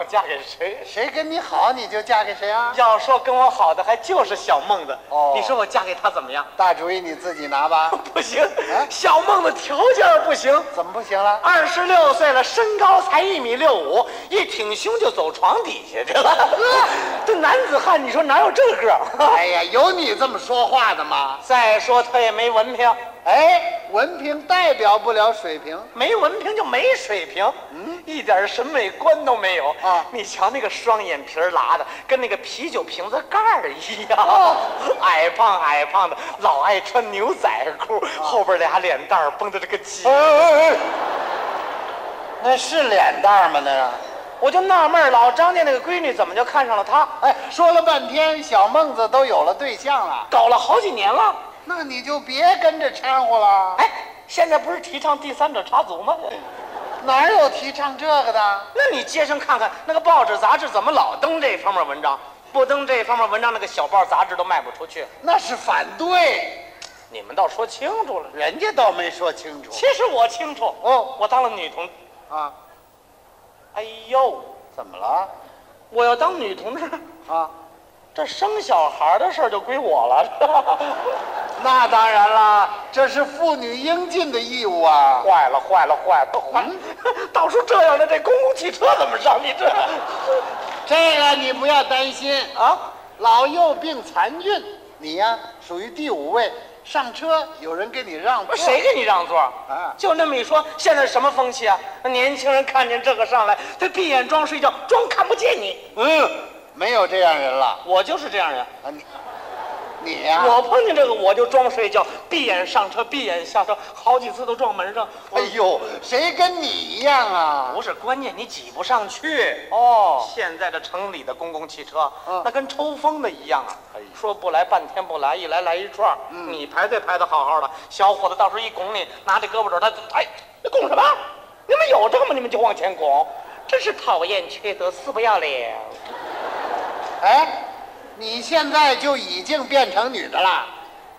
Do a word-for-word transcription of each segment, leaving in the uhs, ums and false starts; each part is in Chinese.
嫁给谁？ 谁跟你好你就嫁给谁啊？ 要说跟我好的还就是小孟子。 哦， 你说我嫁给他怎么样？ 大主意你自己拿吧。 不行， 啊、 小孟子条件不行。 怎么不行了？ 二十六岁了，身高才一米六五，一挺胸就走床底下去了。这男子汉，你说哪有这个？ 哎呀，有你这么说话的吗？ 再说他也没文凭。 哎，文凭代表不了水平， 没文凭就没水平，嗯，一点审美观都没有啊！ 你瞧那个双眼皮拉的，跟那个啤酒瓶子盖儿一样，哦、矮胖矮胖的，老爱穿牛仔裤，啊、后边俩脸蛋儿绷着这个鸡。 哎哎哎，那是脸蛋吗？那是， 我就纳闷，老张家那个闺女怎么就看上了他？ 哎，说了半天，小孟子都有了对象了， 搞了好几年了。 那你就别跟着掺和了。 哎，现在不是提倡第三者插足吗？ 哪有提倡这个的？ 那你街上看看，那个报纸杂志怎么老登这方面文章？不登这方面文章，那个小报杂志都卖不出去。 那是反对。 你们倒说清楚了， 人家倒没说清楚。 其实我清楚。 哦， 我当了女同啊。 哎呦， 怎么了？ 我要当女同志啊。 这生小孩的事儿就归我了。 那当然了，这是妇女应尽的义务啊！ 坏了，坏了，坏了，坏了！嗯、到时候这样的，这公共汽车怎么上？你这， 这个你不要担心啊。 老幼病残孕，你呀属于第五位，上车有人给你让座。 谁给你让座啊？ 就那么一说，现在什么风气啊？年轻人看见这个上来，他闭眼装睡觉，装看不见你。 嗯。没有这样人了， 我就是这样人啊！你，你呀、啊， 我碰见这个我就装睡觉，闭眼上车，闭眼下车，好几次都撞门上。 哎呦，谁跟你一样啊？ 不是，关键你挤不上去哦。 现在这城里的公共汽车， 嗯、 那跟抽风的一样啊！ 哎、 说不来半天不来，一来来一串。嗯、你排队排得好好的，小伙子到时候一拱你，拿着胳膊肘，他哎，你拱什么？你们有这个吗？你们就往前拱，真是讨厌，缺德，死不要脸。 哎，你现在就已经变成女的了。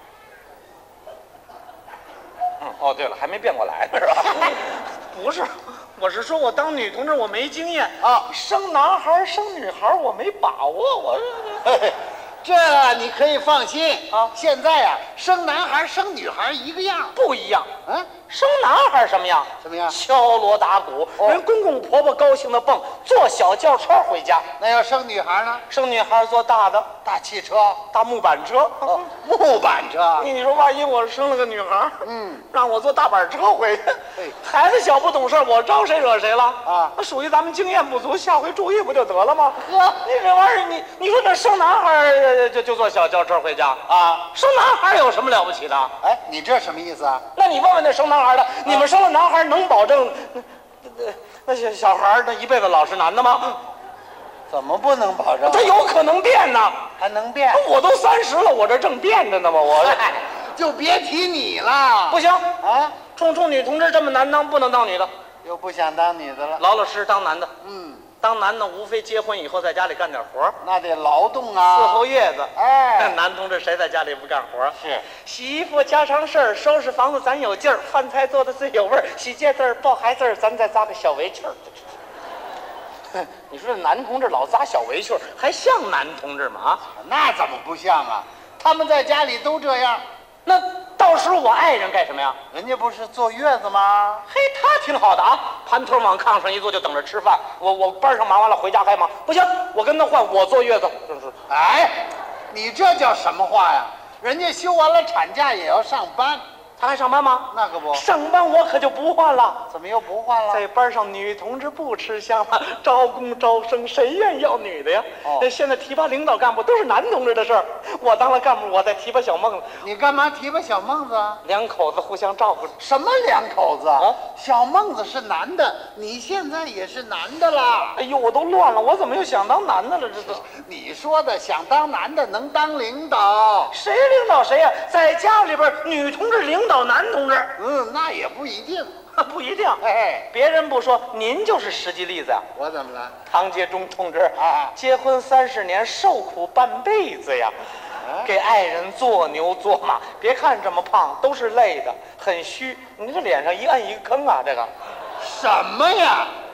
嗯，哦，对了，还没变过来呢，是吧？不是，我是说我当女同志我没经验啊， 生男孩生女孩我没把握，我嘿嘿这你可以放心啊。 现在啊，生男孩生女孩一个样， 不一样。 嗯， 生男孩什么样？ 什么样？ 敲锣打鼓，哦、人公公婆婆高兴的蹦，坐小轿车回家。 那要生女孩呢？ 生女孩坐大的大汽车、 大木板车。 哦，木板车。 你你说万一我生了个女孩， 嗯， 让我坐大板车回去，孩子小不懂事，我招谁惹谁了啊？ 那属于咱们经验不足，下回注意不就得了吗？呵，你这玩意儿，你你说这生男孩就就坐小轿车回家啊？生男孩有什么了不起的？ 哎，你这什么意思啊？ 那你问问那生男孩的，你们生了男孩能保证那那那小小孩那一辈子老是男的吗？ 怎么不能保证？ 他有可能变呢， 还能变？ 我都三十了，我这正变着呢嘛，我就别提你了。 不行啊， 冲冲女同志这么难当，不能当女的。 又不想当女的了， 老老实实当男的。 嗯， 当男的无非结婚以后在家里干点活， 那得劳动啊， 伺候叶子。 哎， 男同志谁在家里不干活？ 是洗衣服家常事儿，收拾房子咱有劲儿，饭菜做的最有味儿，洗秸秆儿抱孩子儿，咱再扎个小围裙儿。你说这男同志老扎小围裙儿，还像男同志吗？啊， 那怎么不像啊？他们在家里都这样。 那到时候我爱人干什么呀？ 人家不是坐月子吗？ 嘿，他挺好的啊，盘腿往炕上一坐就等着吃饭。我我班上忙完了回家还忙，不行，我跟他换，我坐月子。就是， 哎，你这叫什么话呀？人家休完了产假也要上班。 他还上班吗？ 那可不， 上班我可就不换了。 怎么又不换了？ 在班上女同志不吃香了，招工招生谁愿意要女的呀？哦，现在提拔领导干部都是男同志的事儿。我当了干部，我再提拔小孟子。 你干嘛提拔小孟子啊？ 两口子互相照顾。 什么两口子啊？小孟子是男的，你现在也是男的啦。 哎呦，我都乱了，我怎么又想当男的了？这都你说的想当男的能当领导？ 谁领导谁呀？在家里边，女同志领导男同志。 嗯，那也不一定， 不一定。 哎， 别人不说，您就是实际例子呀。 我怎么了？ 唐杰忠同志啊， 结婚三十年，受苦半辈子呀。给爱人做牛做马，别看这么胖，都是累的，很虚。你这脸上一摁一个坑啊，这个什么呀？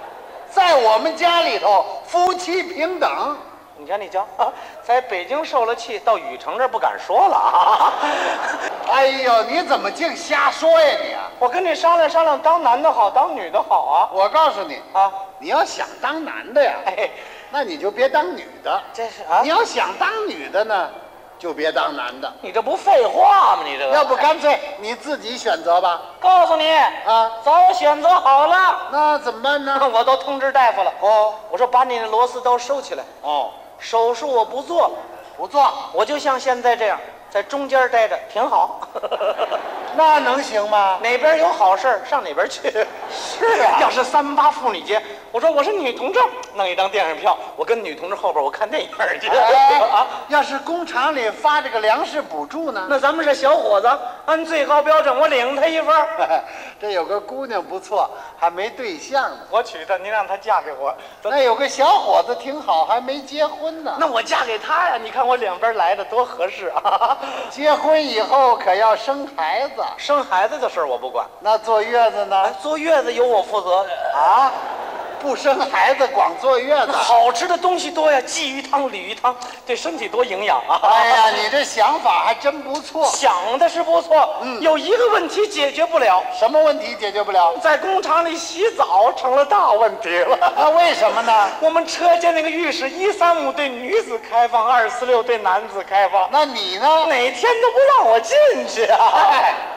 在我们家里头，夫妻平等。 你瞧，你瞧，啊，在北京受了气，到禹城这儿不敢说了啊！ 哎呦，你怎么净瞎说呀你啊！ 我跟你商量商量，当男的好，当女的好啊！ 我告诉你啊， 你要想当男的呀， 哎， 那你就别当女的； 这是啊， 你要想当女的呢，就别当男的。 你这不废话吗？你这个， 要不干脆你自己选择吧。 告诉你啊， 早选择好了， 那怎么办呢？ 我都通知大夫了。 哦， 我说把你的螺丝刀收起来， 哦， 手术我不做， 不做， 我就像现在这样在中间待着，挺好。 那能行吗？ 哪边有好事上哪边去。 是啊， 要是三八妇女节，我说我是女同志，弄一张电影票，我跟女同志后边我看电影去。 哎啊， 要是工厂里发这个粮食补助呢？ 那咱们是小伙子，按最高标准，我领他一份。 这有个姑娘不错，还没对象呢。 我娶她，您让她嫁给我。 那有个小伙子挺好，还没结婚呢。 那我嫁给他呀？你看我两边来的多合适啊！ 结婚以后可要生孩子， 生孩子的事儿我不管， 那坐月子呢？ 哎，坐月子由我负责啊，不生孩子光坐月子， 好吃的东西多呀，鲫鱼汤、鲤鱼汤，对身体多营养啊！ 哎呀，你这想法还真不错。 想的是不错，嗯，有一个问题解决不了。 什么问题解决不了？ 在工厂里洗澡成了大问题了。 那为什么呢？ 我们车间那个浴室一三五对女子开放，二四六对男子开放。 那你呢？ 哪天都不让我进去啊！ 哎